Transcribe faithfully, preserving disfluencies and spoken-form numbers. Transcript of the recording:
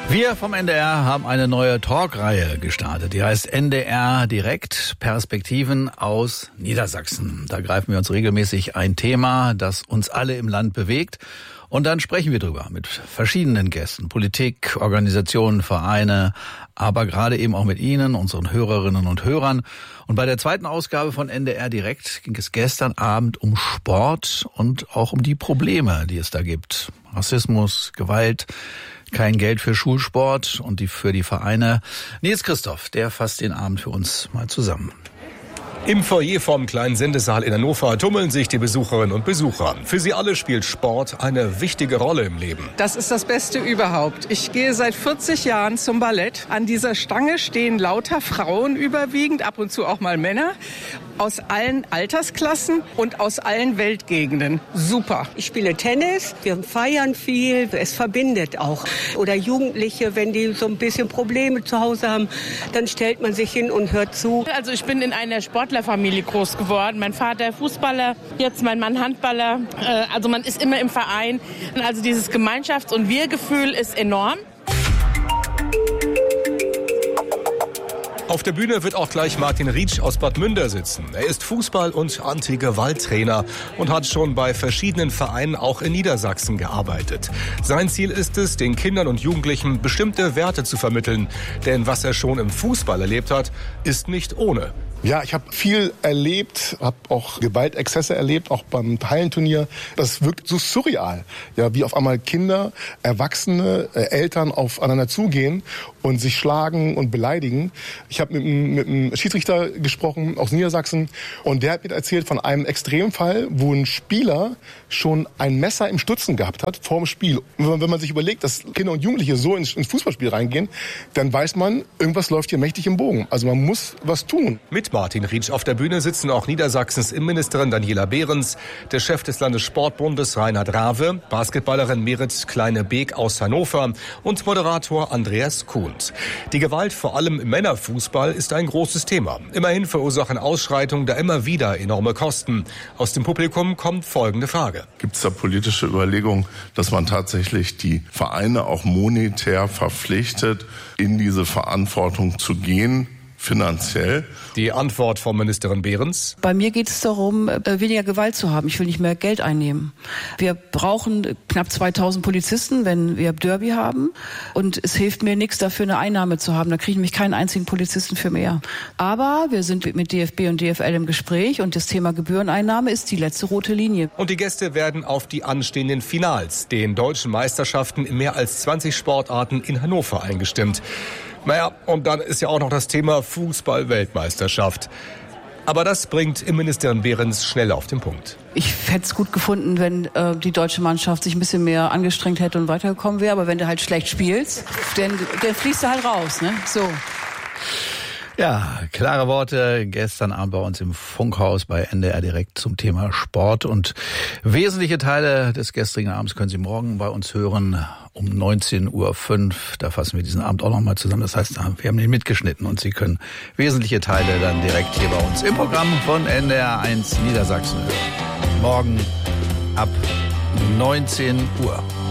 Wir vom N D R haben eine neue Talkreihe gestartet. Die heißt N D R Direkt, Perspektiven aus Niedersachsen. Da greifen wir uns regelmäßig ein Thema, das uns alle im Land bewegt. Und dann sprechen wir drüber mit verschiedenen Gästen, Politik, Organisationen, Vereine, aber gerade eben auch mit Ihnen, unseren Hörerinnen und Hörern. Und bei der zweiten Ausgabe von N D R Direkt ging es gestern Abend um Sport und auch um die Probleme, die es da gibt. Rassismus, Gewalt, kein Geld für Schulsport und die für die Vereine. Nils Christoph, der fasst den Abend für uns mal zusammen. Im Foyer vom kleinen Sendesaal in Hannover tummeln sich die Besucherinnen und Besucher. Für sie alle spielt Sport eine wichtige Rolle im Leben. Das ist das Beste überhaupt. Ich gehe seit vierzig Jahren zum Ballett. An dieser Stange stehen lauter Frauen überwiegend, ab und zu auch mal Männer, aus allen Altersklassen und aus allen Weltgegenden. Super. Ich spiele Tennis, wir feiern viel, es verbindet auch. Oder Jugendliche, wenn die so ein bisschen Probleme zu Hause haben, dann stellt man sich hin und hört zu. Also ich bin in einer Sportlerfamilie groß geworden. Mein Vater Fußballer, jetzt mein Mann Handballer. Also man ist immer im Verein. Also dieses Gemeinschafts- und Wir-Gefühl ist enorm. Auf der Bühne wird auch gleich Martin Rietsch aus Bad Münder sitzen. Er ist Fußball- und Anti-Gewalt-Trainer und hat schon bei verschiedenen Vereinen auch in Niedersachsen gearbeitet. Sein Ziel ist es, den Kindern und Jugendlichen bestimmte Werte zu vermitteln. Denn was er schon im Fußball erlebt hat, ist nicht ohne. Ja, ich habe viel erlebt, habe auch Gewaltexzesse erlebt, auch beim Hallenturnier. Das wirkt so surreal, ja, wie auf einmal Kinder, Erwachsene, äh, Eltern aufeinander zugehen und sich schlagen und beleidigen. Ich habe mit, mit einem Schiedsrichter gesprochen aus Niedersachsen und der hat mir erzählt von einem Extremfall, wo ein Spieler schon ein Messer im Stutzen gehabt hat vor dem Spiel. Und wenn man sich überlegt, dass Kinder und Jugendliche so ins, ins Fußballspiel reingehen, dann weiß man, irgendwas läuft hier mächtig im Bogen. Also man muss was tun. Mit Martin Rietsch auf der Bühne sitzen auch Niedersachsens Innenministerin Daniela Behrens, der Chef des Landessportbundes Reinhard Rave, Basketballerin Merit Kleine-Beek aus Hannover und Moderator Andreas Kuhnt. Die Gewalt vor allem im Männerfußball ist ein großes Thema. Immerhin verursachen Ausschreitungen da immer wieder enorme Kosten. Aus dem Publikum kommt folgende Frage. Gibt es da politische Überlegungen, dass man tatsächlich die Vereine auch monetär verpflichtet, in diese Verantwortung zu gehen? Finanziell? Die Antwort von Ministerin Behrens. Bei mir geht es darum, weniger Gewalt zu haben. Ich will nicht mehr Geld einnehmen. Wir brauchen knapp zweitausend Polizisten, wenn wir Derby haben. Und es hilft mir nichts, dafür eine Einnahme zu haben. Da kriege ich nämlich keinen einzigen Polizisten für mehr. Aber wir sind mit D F B und D F L im Gespräch und das Thema Gebühreneinnahme ist die letzte rote Linie. Und die Gäste werden auf die anstehenden Finals, den deutschen Meisterschaften in mehr als zwanzig Sportarten in Hannover eingestimmt. Naja, und dann ist ja auch noch das Thema Fußball-Weltmeisterschaft. Aber das bringt Innenministerin Behrens schnell auf den Punkt. Ich hätte es gut gefunden, wenn äh, die deutsche Mannschaft sich ein bisschen mehr angestrengt hätte und weitergekommen wäre. Aber wenn du halt schlecht spielst, dann, dann fließt du halt raus, ne? So. Ja, klare Worte gestern Abend bei uns im Funkhaus bei N D R Direkt zum Thema Sport. Und wesentliche Teile des gestrigen Abends können Sie morgen bei uns hören um neunzehn Uhr fünf. Da fassen wir diesen Abend auch nochmal zusammen. Das heißt, wir haben den mitgeschnitten und Sie können wesentliche Teile dann direkt hier bei uns im Programm von N D R eins Niedersachsen hören. Morgen ab neunzehn Uhr.